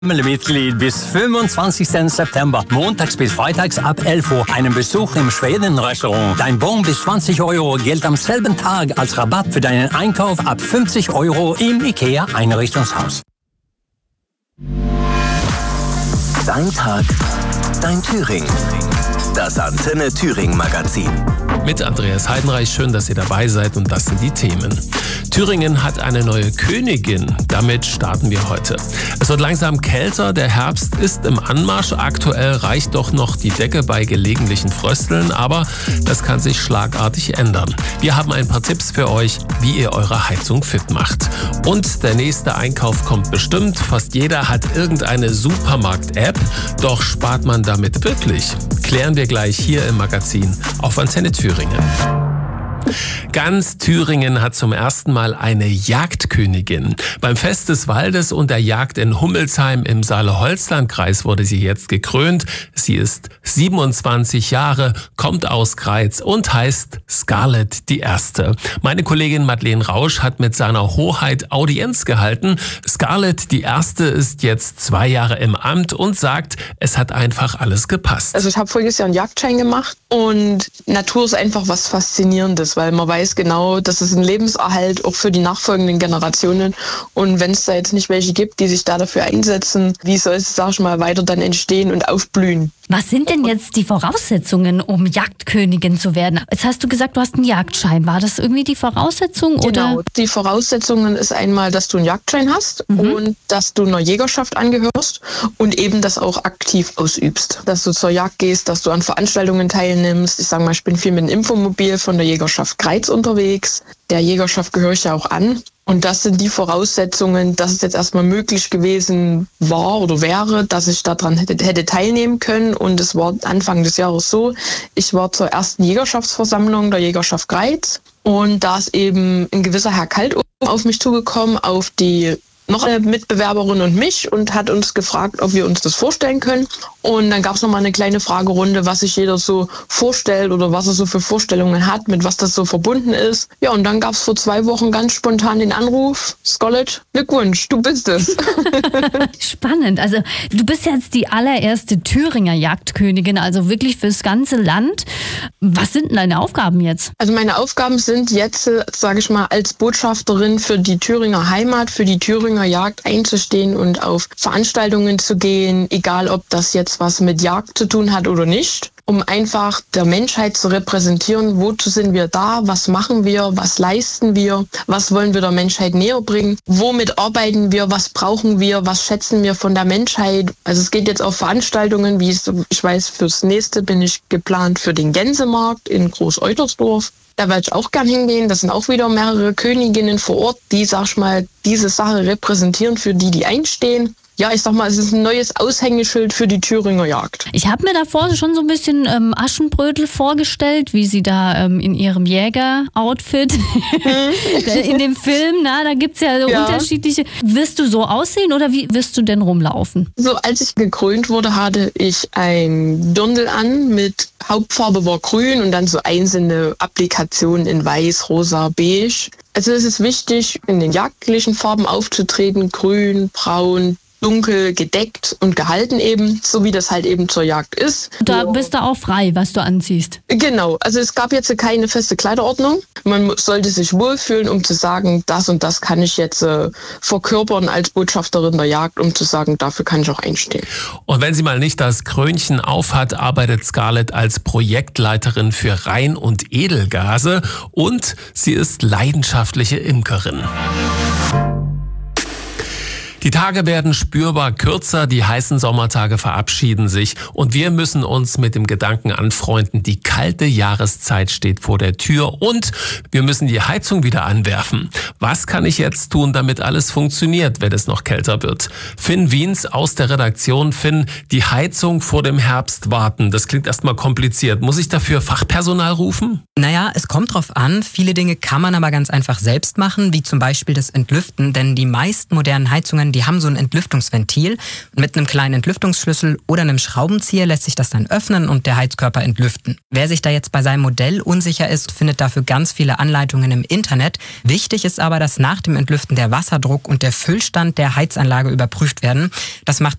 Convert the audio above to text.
Mitglied bis 25. September, montags bis freitags ab 11 Uhr, einen Besuch im Schweden-Restaurant. Dein Bon bis 20 € gilt am selben Tag als Rabatt für deinen Einkauf ab 50 € im IKEA-Einrichtungshaus. Dein Tag, dein Thüringen. Das Antenne Thüringen Magazin. Mit Andreas Heidenreich, schön, dass ihr dabei seid und das sind die Themen. Thüringen hat eine neue Königin, damit starten wir heute. Es wird langsam kälter, der Herbst ist im Anmarsch. Aktuell reicht doch noch die Decke bei gelegentlichen Frösteln, aber das kann sich schlagartig ändern. Wir haben ein paar Tipps für euch, wie ihr eure Heizung fit macht. Und der nächste Einkauf kommt bestimmt. Fast jeder hat irgendeine Supermarkt-App, doch spart man damit wirklich? Klären wir gleich hier im Magazin auf Antenne Thüringen. Ganz Thüringen hat zum ersten Mal eine Jagdkönigin. Beim Fest des Waldes und der Jagd in Hummelsheim im Saale-Holzland-Kreis wurde sie jetzt gekrönt. Sie ist 27 Jahre, kommt aus Greiz und heißt Scarlett die Erste. Meine Kollegin Madeleine Rausch hat mit seiner Hoheit Audienz gehalten. Scarlett die Erste ist jetzt 2 Jahre im Amt und sagt, es hat einfach alles gepasst. Also ich habe voriges Jahr einen Jagdschein gemacht und Natur ist einfach was Faszinierendes, weil man weiß genau, das ist ein Lebenserhalt auch für die nachfolgenden Generationen. Und wenn es da jetzt nicht welche gibt, die sich da dafür einsetzen, wie soll es, sag ich mal, weiter dann entstehen und aufblühen? Was sind denn jetzt die Voraussetzungen, um Jagdkönigin zu werden? Jetzt hast du gesagt, du hast einen Jagdschein. War das irgendwie die Voraussetzung? Genau, oder? Die Voraussetzungen ist einmal, dass du einen Jagdschein hast und dass du einer Jägerschaft angehörst und eben das auch aktiv ausübst. Dass du zur Jagd gehst, dass du an Veranstaltungen teilnimmst. Ich sage mal, ich bin viel mit dem Infomobil von der Jägerschaft Greiz unterwegs. Der Jägerschaft gehöre ich ja auch an. Und das sind die Voraussetzungen, dass es jetzt erstmal möglich gewesen war oder wäre, dass ich daran hätte teilnehmen können. Und es war Anfang des Jahres so, ich war zur ersten Jägerschaftsversammlung der Jägerschaft Greiz. Und da ist eben ein gewisser Herr Kalt auf mich zugekommen, auf die noch eine Mitbewerberin und mich und hat uns gefragt, ob wir uns das vorstellen können. Und dann gab es nochmal eine kleine Fragerunde, was sich jeder so vorstellt oder was er so für Vorstellungen hat, mit was das so verbunden ist. Ja, und dann gab es vor 2 Wochen ganz spontan den Anruf, Scarlett, Glückwunsch, du bist es. Spannend. Also du bist jetzt die allererste Thüringer Jagdkönigin, also wirklich fürs ganze Land. Was sind denn deine Aufgaben jetzt? Also meine Aufgaben sind jetzt, sage ich mal, als Botschafterin für die Thüringer Heimat, für die Thüringer Jagd einzustehen und auf Veranstaltungen zu gehen, egal ob das jetzt was mit Jagd zu tun hat oder nicht, um einfach der Menschheit zu repräsentieren, wozu sind wir da, was machen wir, was leisten wir, was wollen wir der Menschheit näher bringen, womit arbeiten wir, was brauchen wir, was schätzen wir von der Menschheit. Also es geht jetzt auf Veranstaltungen, wie ich weiß, fürs nächste bin ich geplant für den Gänsemarkt in Groß-Eutersdorf. Da werde ich auch gern hingehen. Das sind auch wieder mehrere Königinnen vor Ort, die, sag ich mal, diese Sache repräsentieren, für die einstehen. Ja, ich sag mal, es ist ein neues Aushängeschild für die Thüringer Jagd. Ich habe mir davor schon so ein bisschen Aschenbrödel vorgestellt, wie sie da in ihrem Jäger-Outfit in dem Film, da gibt es ja so unterschiedliche. Wirst du so aussehen oder wie wirst du denn rumlaufen? So, als ich gekrönt wurde, hatte ich ein Dirndl an mit Hauptfarbe war grün und dann so einzelne Applikationen in weiß, rosa, beige. Also es ist wichtig, in den jagdlichen Farben aufzutreten, grün, braun, dunkel, gedeckt und gehalten eben, so wie das halt eben zur Jagd ist. Da bist du auch frei, was du anziehst. Genau, also es gab jetzt keine feste Kleiderordnung. Man sollte sich wohlfühlen, um zu sagen, das und das kann ich jetzt verkörpern als Botschafterin der Jagd, um zu sagen, dafür kann ich auch einstehen. Und wenn sie mal nicht das Krönchen aufhat, arbeitet Scarlett als Projektleiterin für Rhein- und Edelgase und sie ist leidenschaftliche Imkerin. Die Tage werden spürbar kürzer, die heißen Sommertage verabschieden sich und wir müssen uns mit dem Gedanken anfreunden, die kalte Jahreszeit steht vor der Tür und wir müssen die Heizung wieder anwerfen. Was kann ich jetzt tun, damit alles funktioniert, wenn es noch kälter wird? Finn Wiens aus der Redaktion. Finn, die Heizung vor dem Herbst warten, das klingt erstmal kompliziert. Muss ich dafür Fachpersonal rufen? Naja, es kommt drauf an. Viele Dinge kann man aber ganz einfach selbst machen, wie zum Beispiel das Entlüften, denn die meisten modernen Heizungen Heizanlagen, die haben so ein Entlüftungsventil. Und mit einem kleinen Entlüftungsschlüssel oder einem Schraubenzieher lässt sich das dann öffnen und der Heizkörper entlüften. Wer sich da jetzt bei seinem Modell unsicher ist, findet dafür ganz viele Anleitungen im Internet. Wichtig ist aber, dass nach dem Entlüften der Wasserdruck und der Füllstand der Heizanlage überprüft werden. Das macht